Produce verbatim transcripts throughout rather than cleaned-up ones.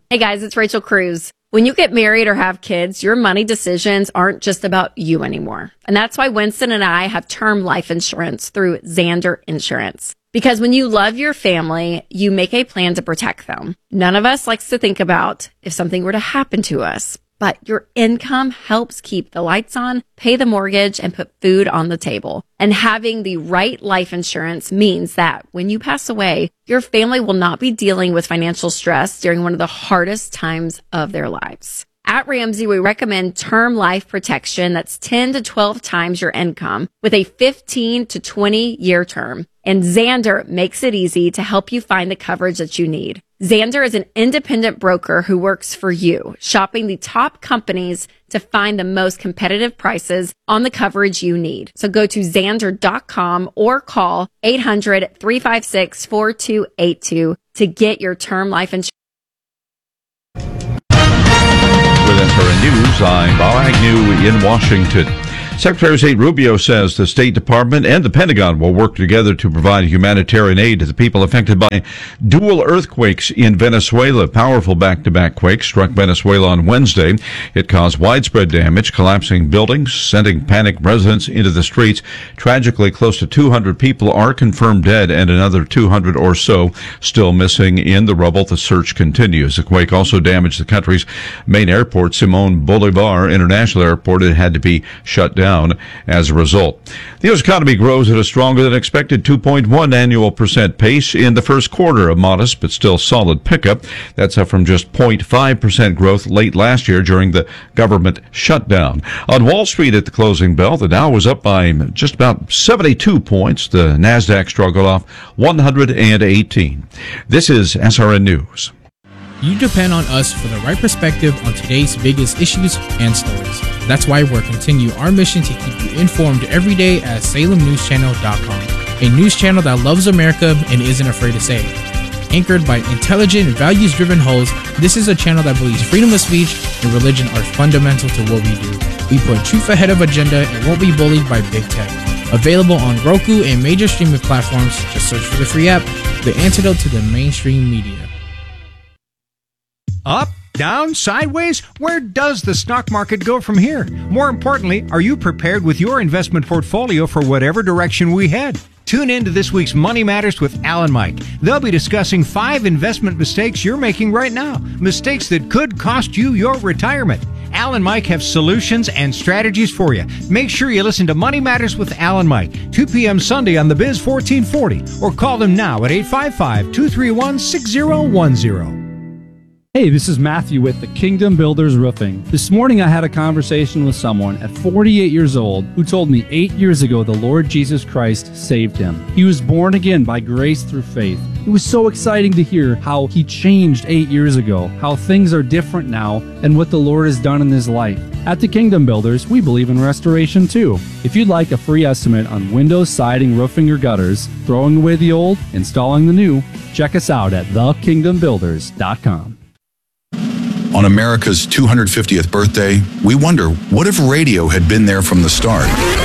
Hey guys, it's Rachel Cruz. When you get married or have kids, your money decisions aren't just about you anymore. And that's why Winston and I have term life insurance through Zander Insurance. Because when you love your family, you make a plan to protect them. None of us likes to think about if something were to happen to us. But your income helps keep the lights on, pay the mortgage, and put food on the table. And having the right life insurance means that when you pass away, your family will not be dealing with financial stress during one of the hardest times of their lives. At Ramsey, we recommend term life protection that's ten to twelve times your income with a fifteen to twenty year term. And Zander makes it easy to help you find the coverage that you need. Zander is an independent broker who works for you, shopping the top companies to find the most competitive prices on the coverage you need. So go to Zander dot com or call eight hundred, three five six, four two eight two to get your term life insurance. With S R N News, I'm Bob Agnew in Washington. Secretary of State Rubio says the State Department and the Pentagon will work together to provide humanitarian aid to the people affected by dual earthquakes in Venezuela. Powerful back-to-back quakes struck Venezuela on Wednesday. It caused widespread damage, collapsing buildings, sending panicked residents into the streets. Tragically, close to two hundred people are confirmed dead and another two hundred or so still missing in the rubble. The search continues. The quake also damaged the country's main airport, Simon Bolivar International Airport. It had to be shut down as a result. The U S economy grows at a stronger than expected two point one annual percent pace in the first quarter, a modest but still solid pickup. That's up from just zero point five percent growth late last year during the government shutdown. On Wall Street at the closing bell, the Dow was up by just about seventy-two points. The NASDAQ struggled off one hundred eighteen. This is S R N News. You depend on us for the right perspective on today's biggest issues and stories. That's why we're continuing our mission to keep you informed every day at Salem News Channel dot com, a news channel that loves America and isn't afraid to say it. Anchored by intelligent and values-driven hosts, this is a channel that believes freedom of speech and religion are fundamental to what we do. We put truth ahead of agenda and won't be bullied by big tech. Available on Roku and major streaming platforms. Just search for the free app, the antidote to the mainstream media. Up, down, sideways? Where does the stock market go from here? More importantly, are you prepared with your investment portfolio for whatever direction we head? Tune in to this week's Money Matters with Al and Mike. They'll be discussing five investment mistakes you're making right now. Mistakes that could cost you your retirement. Al and Mike have solutions and strategies for you. Make sure you listen to Money Matters with Al and Mike, two p.m. Sunday on the Biz fourteen forty, or call them now at eight five five, two three one, six zero one zero. Hey, this is Matthew with the Kingdom Builders Roofing. This morning I had a conversation with someone at forty-eight years old who told me eight years ago the Lord Jesus Christ saved him. He was born again by grace through faith. It was so exciting to hear how he changed eight years ago, how things are different now, and what the Lord has done in his life. At the Kingdom Builders, we believe in restoration too. If you'd like a free estimate on windows, siding, roofing, or gutters, throwing away the old, installing the new, check us out at the kingdom builders dot com. On America's two hundred fiftieth birthday, we wonder, what if radio had been there from the start?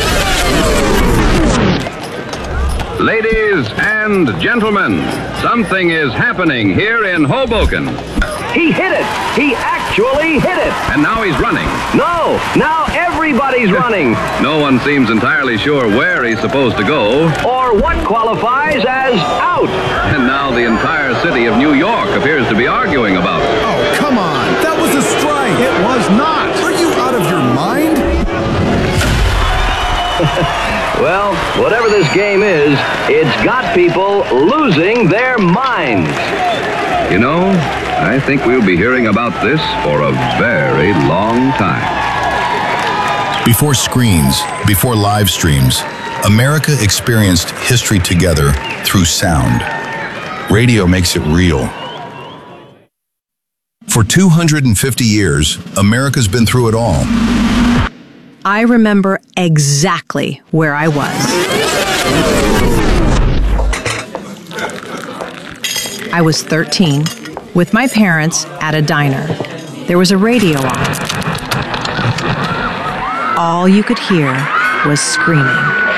Ladies and gentlemen, something is happening here in Hoboken. He hit it! He actually hit it! And now he's running. No! Now everybody's running! No one seems entirely sure where he's supposed to go. Or what qualifies as out! And now the entire city of New York appears to be arguing about it. Oh, come on! That was a strike! It was not! Are you out of your mind? Well, whatever this game is, it's got people losing their minds. You know, I think we'll be hearing about this for a very long time. Before screens, before live streams, America experienced history together through sound. Radio makes it real. For two hundred fifty years, America's been through it all. I remember exactly where I was. I was thirteen, with my parents at a diner. There was a radio on. All you could hear was screaming.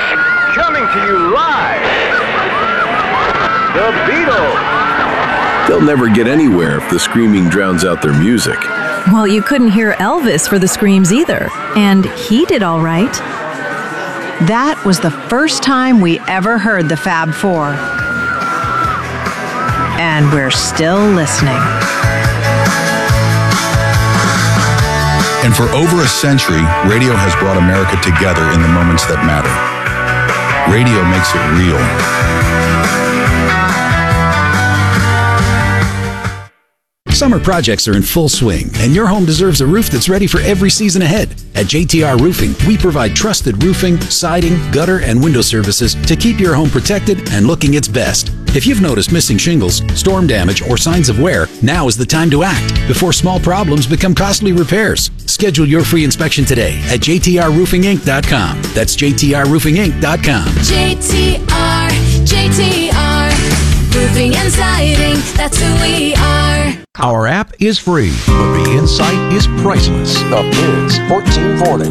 Coming to you live, the Beatles. They'll never get anywhere if the screaming drowns out their music. Well, you couldn't hear Elvis for the screams either, and he did all right. That was the first time we ever heard the Fab Four. And we're still listening. And for over a century, radio has brought America together in the moments that matter. Radio makes it real. Summer projects are in full swing, and your home deserves a roof that's ready for every season ahead. At J T R Roofing, we provide trusted roofing, siding, gutter, and window services to keep your home protected and looking its best. If you've noticed missing shingles, storm damage, or signs of wear, now is the time to act before small problems become costly repairs. Schedule your free inspection today at J T R roofing inc dot com. That's J T R roofing inc dot com. J T R, J T R, roofing and siding, that's who we are. Our app is free, but the insight is priceless. The Bigs fourteen forty.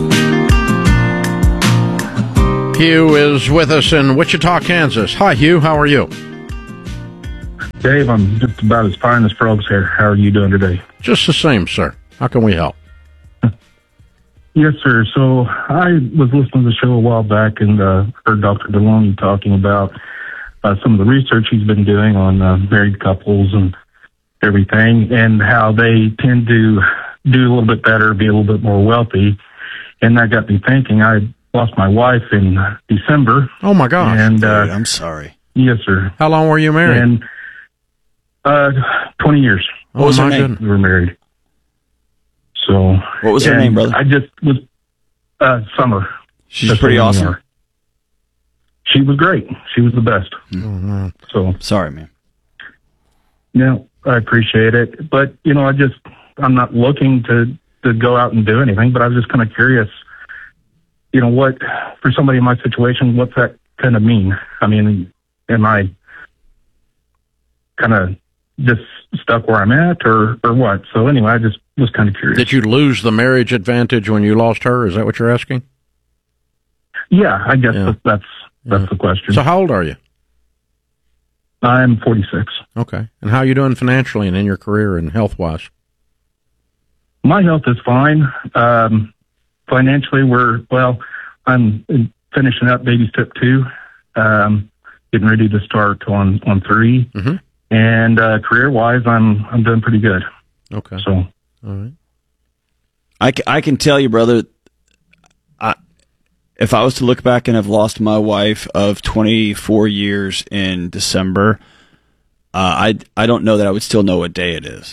Hugh is with us in Wichita, Kansas. Hi, Hugh. How are you? Dave, I'm just about as fine as frogs here. How are you doing today? Just the same, sir. How can we help? Yes, sir. So I was listening to the show a while back and uh, heard Doctor Deloney talking about uh, some of the research he's been doing on uh, married couples and everything, and how they tend to do a little bit better, be a little bit more wealthy. And that got me thinking. I lost my wife in December. Oh, my gosh. And, uh, I'm sorry. Yes, sir. How long were you married? And, uh, twenty years. What was her name? We were married. So. What was her name, brother? I just was, uh, Summer. She's pretty awesome. She was great. She was the best. Mm-hmm. So. Sorry, man. No, I appreciate it. But, you know, I just, I'm not looking to, to go out and do anything, but I was just kind of curious, you know, what, for somebody in my situation, what's that kind of mean? I mean, am I kind of just stuck where I'm at or, or what? So anyway, I just was kind of curious. Did you lose the marriage advantage when you lost her? Is that what you're asking? Yeah, I guess Yeah. that's, that's, that's Yeah. the question. So how old are you? I'm forty-six. Okay. And how are you doing financially and in your career and health-wise? My health is fine. Um, financially, we're, well, I'm finishing up baby step two, um, getting ready to start on, on three. Mm-hmm. And uh, career-wise, I'm I'm doing pretty good. Okay. So, all right. I, c- I can tell you, brother, I, if I was to look back and have lost my wife of twenty-four years in December, uh, I, I don't know that I would still know what day it is.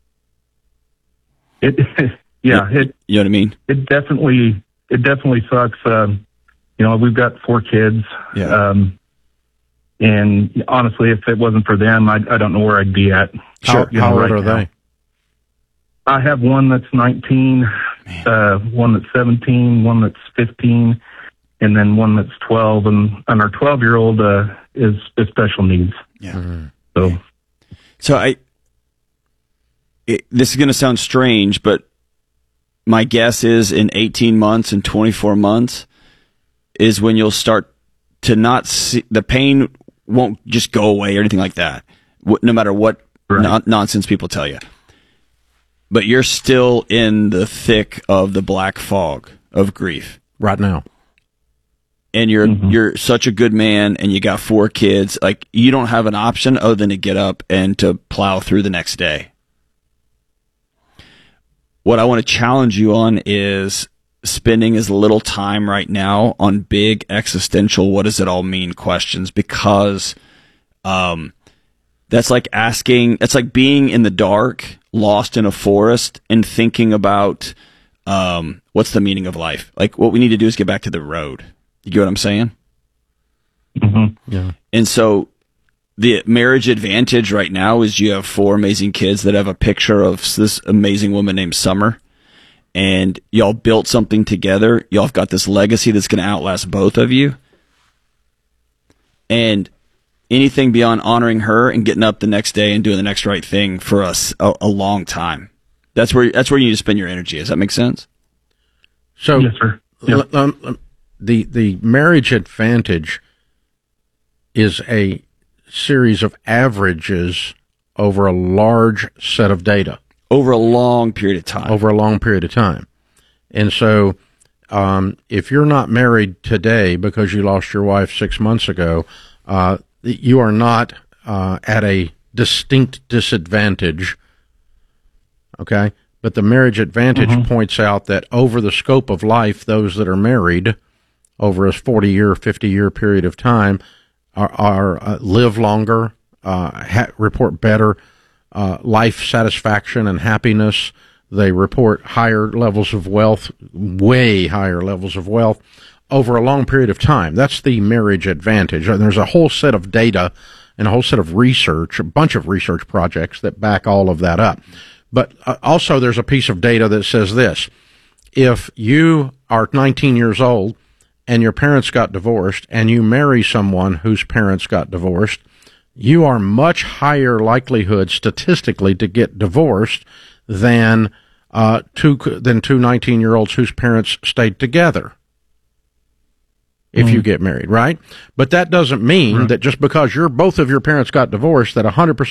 it yeah, it You know what I mean? it definitely it definitely sucks. Um, you know, we've got four kids. Yeah. Um, and honestly, if it wasn't for them, I I don't know where I'd be at. How, you know, how old right are now. they? I have one that's nineteen, uh, one that's seventeen, one that's fifteen, and then one that's twelve. And, and our twelve-year-old uh, is, is special needs. Yeah. Mm-hmm. So, So I, it, this is going to sound strange, but my guess is in eighteen months and twenty-four months is when you'll start to not see, the pain won't just go away or anything like that, wh- no matter what Right. non- nonsense people tell you. But you're still in the thick of the black fog of grief Right now. and you're Mm-hmm. you're such a good man and you got four kids, like you don't have an option other than to get up and to plow through the next day. What I want to challenge you on is spending as little time right now on big existential what does it all mean questions, because um that's like asking, it's like being in the dark, lost in a forest and thinking about um what's the meaning of life. Like what we need to do is get back to the road. You get what I'm saying? mm-hmm. Yeah. And so the marriage advantage right now is you have four amazing kids that have a picture of this amazing woman named Summer, and y'all built something together. Y'all have got this legacy that's going to outlast both of you. And anything beyond honoring her and getting up the next day and doing the next right thing for us a, a long time. That's where that's where you need to spend your energy. Does that make sense? So Yes, sir. Yeah. l- um, um, the the marriage advantage is a series of averages over a large set of data. Over a long period of time. Over a long period of time. And so um, if you're not married today because you lost your wife six months ago, uh, you are not uh, at a distinct disadvantage, okay? But the marriage advantage mm-hmm. points out that over the scope of life, those that are married over a forty-year, fifty-year period of time are, are uh, live longer, uh, ha- report better uh, life satisfaction and happiness. They report higher levels of wealth, way higher levels of wealth over a long period of time. That's the marriage advantage. And there's a whole set of data and a whole set of research, a bunch of research projects that back all of that up. But uh, also there's a piece of data that says this. If you are nineteen years old and your parents got divorced and you marry someone whose parents got divorced, you are much higher likelihood statistically to get divorced than uh, two than two nineteen-year-olds whose parents stayed together if mm-hmm. you get married, right? But that doesn't mean right. that just because your both of your parents got divorced that one hundred percent